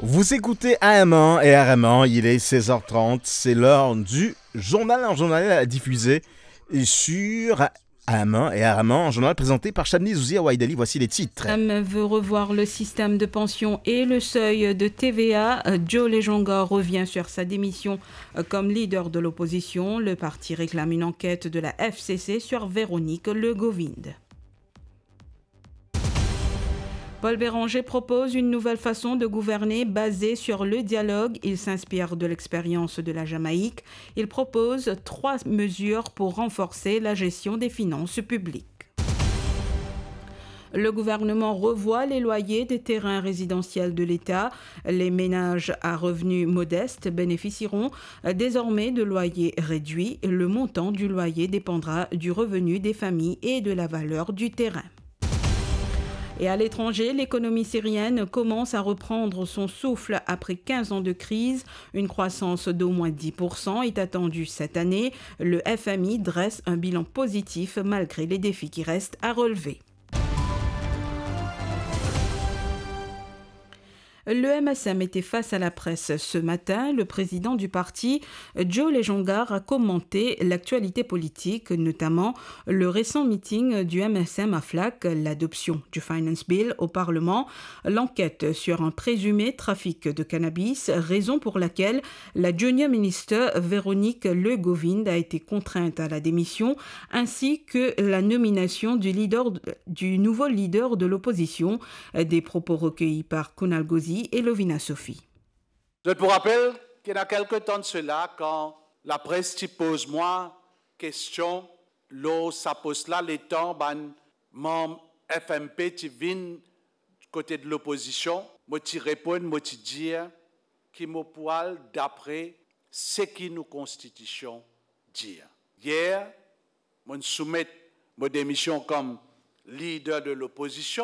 Vous écoutez AM1 et RM1, il est 16h30, c'est l'heure du journal en journal à diffuser sur AM1 et RM1, un journal présenté par Chabni Zouzia Ouaïdali. Voici les titres. Veut revoir le système de pension et le seuil de TVA. Joe Lejonga revient sur sa démission comme leader de l'opposition. Le parti réclame une enquête de la FCC sur Véronique Legovind. Paul Béranger propose une nouvelle façon de gouverner basée sur le dialogue. Il s'inspire de l'expérience de la Jamaïque. Il propose 3 mesures pour renforcer la gestion des finances publiques. Le gouvernement revoit les loyers des terrains résidentiels de l'État. Les ménages à revenus modestes bénéficieront désormais de loyers réduits. Le montant du loyer dépendra du revenu des familles et de la valeur du terrain. Et à l'étranger, l'économie syrienne commence à reprendre son souffle après 15 ans de crise. Une croissance d'au moins 10% est attendue cette année. Le FMI dresse un bilan positif malgré les défis qui restent à relever. Le MSM était face à la presse ce matin. Le président du parti, Joe Lejonga, a commenté l'actualité politique, notamment le récent meeting du MSM à FLAC, l'adoption du Finance Bill au Parlement, l'enquête sur un présumé trafic de cannabis, raison pour laquelle la Junior Minister Véronique Legovind a été contrainte à la démission, ainsi que la nomination du nouveau leader de l'opposition, des propos recueillis par Kunal Gozi et Lovina Sophie. Je vous rappelle qu'il y a quelque temps de cela, quand la presse pose moi question, l'eau ça pose là, les temps, membre FMP qui vient du côté de l'opposition, moi qui réponds, moi qui dis qui me poil d'après ce qui nous constitution dire. Hier, moi soumets ma démission comme leader de l'opposition.